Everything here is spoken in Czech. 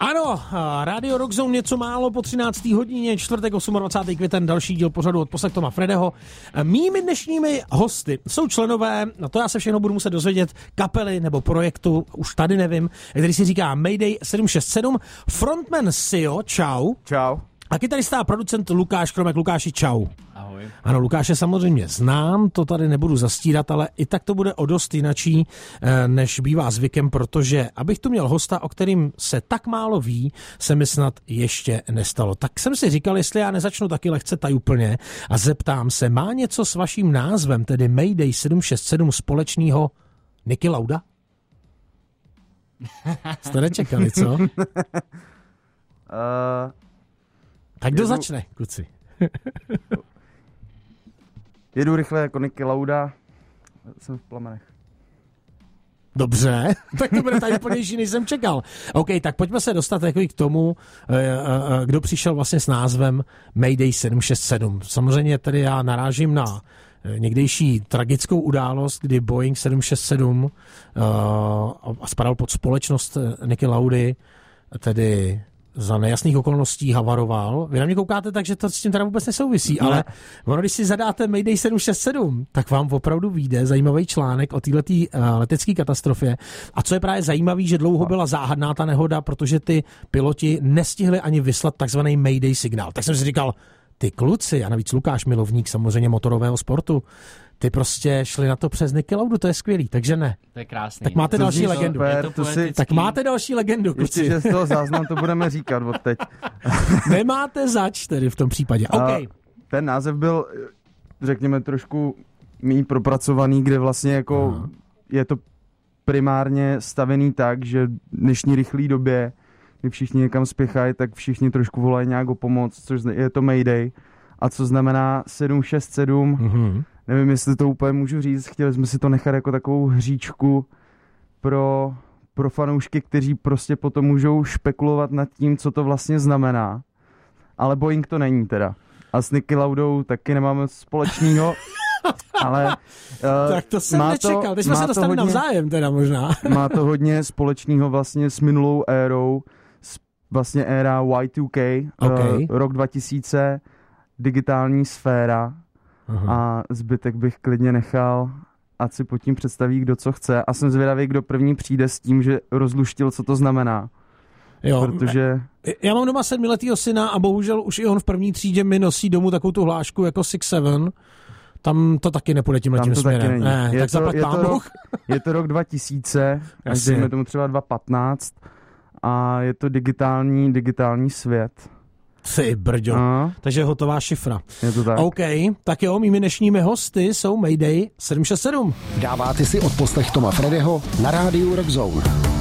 Ano, Radio Rockzone něco málo po 13. hodině, čtvrtek 28. květen, další díl pořadu od Poslech Toma Fredeho. Mými dnešními hosty jsou členové, no to já se všechno budu muset dozvědět, kapely nebo projektu, už tady nevím, který si říká Mayday 767, frontman Sio, čau. Čau. A kytarista a producent Lukáš Kromek. Lukáši, čau. Ahoj. Ano, Lukáše samozřejmě znám, to tady nebudu zastírat, ale i tak to bude o dost jinačí, než bývá zvykem, protože abych tu měl hosta, o kterým se tak málo ví, se mi snad ještě nestalo. Tak jsem si říkal, jestli já nezačnu taky lehce tajuplně a zeptám se, má něco s vaším názvem, tedy Mayday 767 společného Niki Lauda? Jste nečekali, co? Tak kdo začne, kluci? Jedu rychle jako Niki Lauda, jsem v plamenech. Dobře, tak to bude tajuplnější, než jsem čekal. OK, tak pojďme se dostat jako k tomu, kdo přišel vlastně s názvem Mayday 767. Samozřejmě tady já narážím na někdejší tragickou událost, kdy Boeing 767 spadal pod společnost Niki Laudy, tedy za nejasných okolností havaroval. Vy na mě koukáte tak, že to s tím teda vůbec nesouvisí, ne. Ale ono, když si zadáte Mayday 767, tak vám opravdu vyjde zajímavý článek o této letecké katastrofě. A co je právě zajímavý, že dlouho byla záhadná ta nehoda, protože ty piloti nestihli ani vyslat takzvaný Mayday signál. Tak jsem si říkal, ty kluci, a navíc Lukáš milovník samozřejmě motorového sportu, ty prostě šli na to přes Niki Laudu, to je skvělý, takže ne. To je krásný. Tak máte další legendu. Tak máte další legendu, kluci. Ještě, že z toho záznam to budeme říkat od teď. Nemáte zač tedy v tom případě. OK. Ten název byl, řekněme, trošku méně propracovaný, kde vlastně jako je to primárně stavený tak, že v dnešní rychlé době, kdy všichni někam spěchají, tak všichni trošku volají nějak o pomoc, což je to Mayday. A co znamená 767, nevím, jestli to úplně můžu říct, chtěli jsme si to nechat jako takovou hříčku pro fanoušky, kteří prostě potom můžou špekulovat nad tím, co to vlastně znamená. Ale Boeing to není teda. A s Niki Laudou taky nemáme společného. Ale tak to jsem nečekal, teď jsme se dostali navzájem teda možná. Má to hodně společného vlastně s minulou érou, vlastně éra Y2K, rok 2000, digitální sféra. A zbytek bych klidně nechal, ať si pod tím představí, kdo co chce. A jsem zvědavý, kdo první přijde s tím, že rozluštil, co to znamená. Jo, protože já mám doma 7letýho syna a bohužel už i on v první třídě mi nosí domů takovou tu hlášku jako 6-7. Tam to taky nepůjde tímhletím směrem. Ne, tak zaplať pán Bůh. Je to rok 2000, až dejme tomu třeba 2015 a je to digitální svět. Ty brďo. Takže hotová šifra. Je to tak. OK, tak jo, mými dnešními hosty jsou Mayday 767. Dáváte si odposlech Toma Fredeho na rádiu Rockzone.